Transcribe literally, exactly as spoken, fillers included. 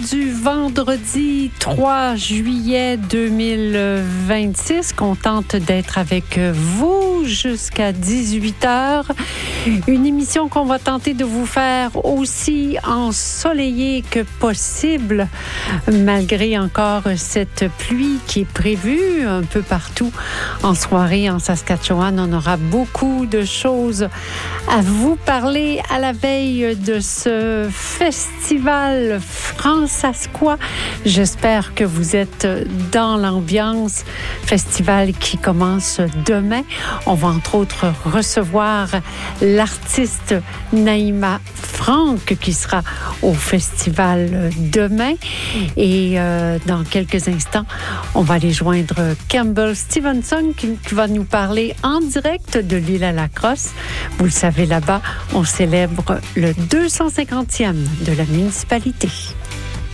du vendredi trois juillet deux mille vingt-six. Contente d'être avec vous jusqu'à dix-huit heures. Une émission qu'on va tenter de vous faire aussi ensoleillée que possible, malgré encore cette pluie qui est prévue un peu partout en soirée en Saskatchewan. On aura beaucoup de choses à vous parler à la veille de ce festival Francescois. J'espère que vous êtes dans l'ambiance. Festival qui commence demain. On va entre autres recevoir l'artiste Naïma Franck qui sera au festival demain. Et euh, dans quelques instants, on va aller joindre Campbell Stevenson qui, qui va nous parler en direct de l'île à la Crosse. Vous le savez, là-bas, on célèbre le deux cent cinquantième de la municipalité.